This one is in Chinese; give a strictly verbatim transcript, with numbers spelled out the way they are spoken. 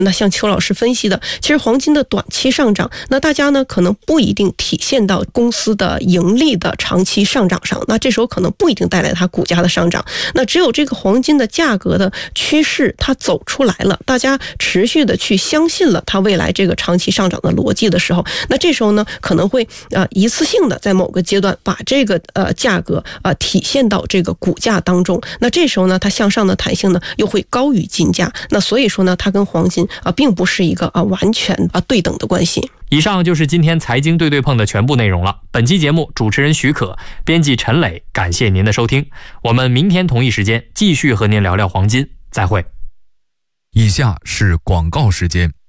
那像邱老师分析的，其实黄金的短期上涨，那大家呢可能不一定体现到公司的盈利的长期上涨上，那这时候可能不一定带来它股价的上涨。那只有这个黄金的价格的趋势它走出来了，大家持续的去相信了它未来这个长期上涨的逻辑的时候，那这时候呢可能会呃一次性的在某个阶段把这个呃价格呃体现到这个股价当中，那这时候呢它向上的弹性呢又会高于金价，那所以说呢它跟黄金啊并不是一个啊完全啊对等的关系。 以上就是今天财经对对碰的全部内容了。本期节目主持人许可，编辑陈磊，感谢您的收听。我们明天同一时间继续和您聊聊黄金，再会。 以下是广告时间。